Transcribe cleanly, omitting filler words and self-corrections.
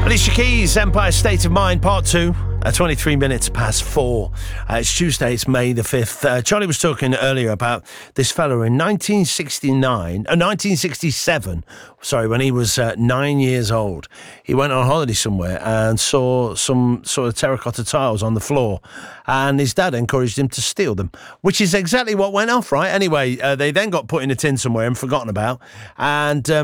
Alicia Keys, Empire State of Mind, Part 2, 23 minutes past 4. It's Tuesday, it's May the 5th. Charlie was talking earlier about this fellow in 1967, when he was 9 years old. He went on holiday somewhere and saw some sort of terracotta tiles on the floor, and his dad encouraged him to steal them, which is exactly what went off, right? Anyway, they then got put in a tin somewhere and forgotten about, and